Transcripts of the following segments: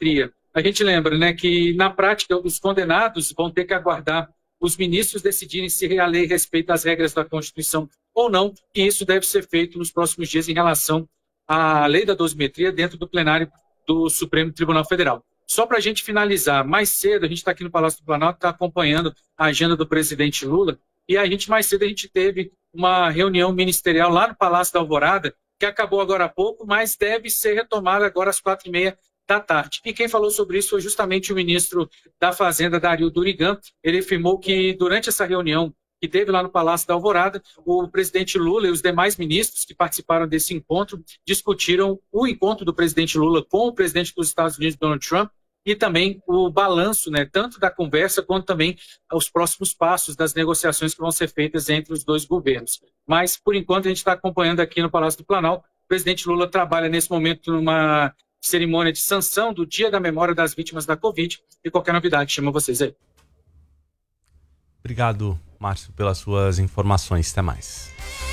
dosimetria. A gente lembra, né, que na prática os condenados vão ter que aguardar os ministros decidirem se a lei respeita as regras da Constituição ou não, e isso deve ser feito nos próximos dias em relação à lei da dosimetria dentro do plenário do Supremo Tribunal Federal. Só para a gente finalizar, mais cedo, a gente está aqui no Palácio do Planalto, está acompanhando a agenda do presidente Lula, e mais cedo a gente teve uma reunião ministerial lá no Palácio da Alvorada, que acabou agora há pouco, mas deve ser retomada agora às 4h30 da tarde. E quem falou sobre isso foi justamente o ministro da Fazenda, Dario Durigan. Ele afirmou que durante essa reunião que teve lá no Palácio da Alvorada, o presidente Lula e os demais ministros que participaram desse encontro discutiram o encontro do presidente Lula com o presidente dos Estados Unidos, Donald Trump, e também o balanço, né, tanto da conversa quanto também os próximos passos das negociações que vão ser feitas entre os dois governos. Mas, por enquanto, a gente está acompanhando aqui no Palácio do Planalto. O presidente Lula trabalha nesse momento numa cerimônia de sanção do Dia da Memória das Vítimas da Covid, e qualquer novidade, chama vocês aí. Obrigado, Márcio, pelas suas informações. Até mais.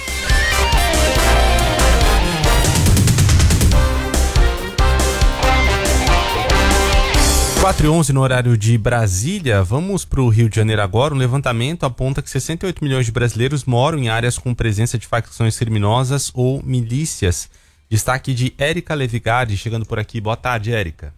4h11 no horário de Brasília. Vamos para o Rio de Janeiro agora. Um levantamento aponta que 68 milhões de brasileiros moram em áreas com presença de facções criminosas ou milícias. Destaque de Érica Levigardi, chegando por aqui. Boa tarde, Érica.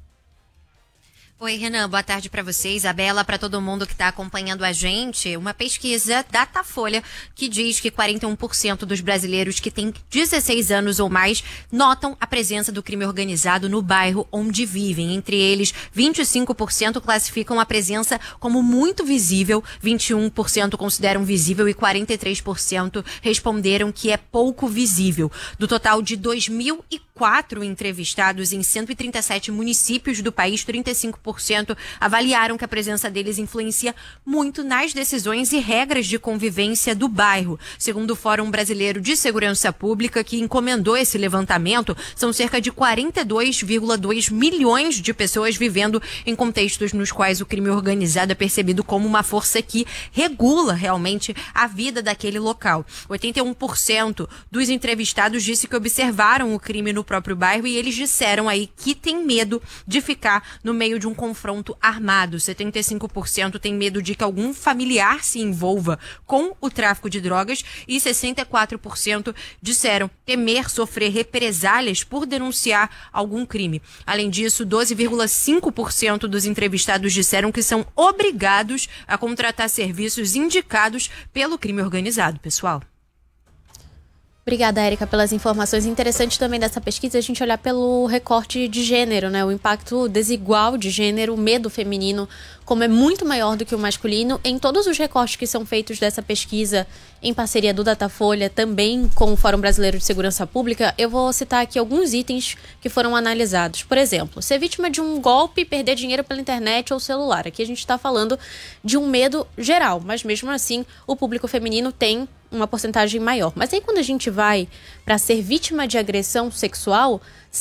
Oi, Renan, boa tarde para você, Isabela, para todo mundo que está acompanhando a gente. Uma pesquisa Datafolha que diz que 41% dos brasileiros que têm 16 anos ou mais notam a presença do crime organizado no bairro onde vivem. Entre eles, 25% classificam a presença como muito visível, 21% consideram visível e 43% responderam que é pouco visível. Do total de 2.004 entrevistados em 137 municípios do país, 35% avaliaram que a presença deles influencia muito nas decisões e regras de convivência do bairro. Segundo o Fórum Brasileiro de Segurança Pública, que encomendou esse levantamento, são cerca de 42,2 milhões de pessoas vivendo em contextos nos quais o crime organizado é percebido como uma força que regula realmente a vida daquele local. 81% dos entrevistados disse que observaram o crime no próprio bairro e eles disseram aí que tem medo de ficar no meio de um confronto armado. 75% tem medo de que algum familiar se envolva com o tráfico de drogas e 64% disseram temer sofrer represálias por denunciar algum crime. Além disso, 12,5% dos entrevistados disseram que são obrigados a contratar serviços indicados pelo crime organizado, pessoal. Obrigada, Érica, pelas informações. Interessante também dessa pesquisa a gente olhar pelo recorte de gênero, né? O impacto desigual de gênero, o medo feminino, como é muito maior do que o masculino. Em todos os recortes que são feitos dessa pesquisa, em parceria do Datafolha, também com o Fórum Brasileiro de Segurança Pública, eu vou citar aqui alguns itens que foram analisados. Por exemplo, ser vítima de um golpe e perder dinheiro pela internet ou celular. Aqui a gente está falando de um medo geral, mas mesmo assim o público feminino tem uma porcentagem maior. Mas aí quando a gente vai para ser vítima de agressão sexual,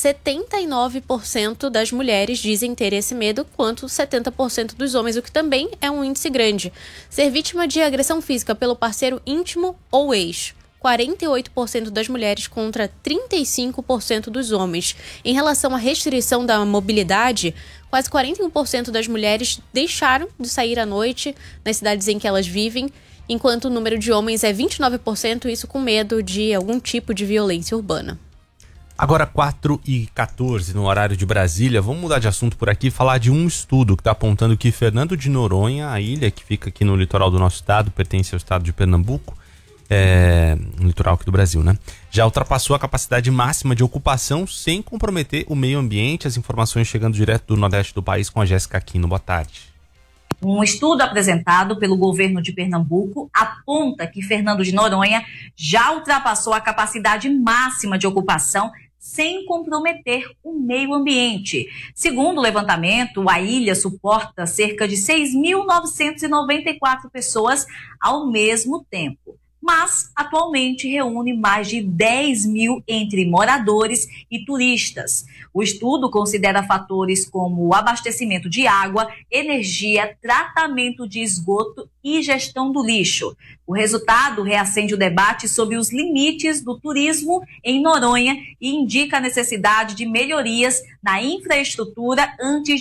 79% das mulheres dizem ter esse medo, quanto 70% dos homens, o que também é um índice grande. Ser vítima de agressão física pelo parceiro íntimo ou ex, 48% das mulheres contra 35% dos homens. Em relação à restrição da mobilidade, quase 41% das mulheres deixaram de sair à noite nas cidades em que elas vivem, enquanto o número de homens é 29%, isso com medo de algum tipo de violência urbana. Agora 4h14 no horário de Brasília, vamos mudar de assunto por aqui e falar de um estudo que está apontando que Fernando de Noronha, a ilha que fica aqui no litoral do nosso estado, pertence ao estado de Pernambuco, no litoral aqui do Brasil, né? Já ultrapassou a capacidade máxima de ocupação sem comprometer o meio ambiente. As informações chegando direto do Nordeste do país com a Jéssica Aquino. Boa tarde. Um estudo apresentado pelo governo de Pernambuco aponta que Fernando de Noronha já ultrapassou a capacidade máxima de ocupação sem comprometer o meio ambiente. Segundo o levantamento, a ilha suporta cerca de 6.994 pessoas ao mesmo tempo, mas atualmente reúne mais de 10 mil entre moradores e turistas. O estudo considera fatores como o abastecimento de água, energia, tratamento de esgoto e gestão do lixo. O resultado reacende o debate sobre os limites do turismo em Noronha e indica a necessidade de melhorias na infraestrutura antes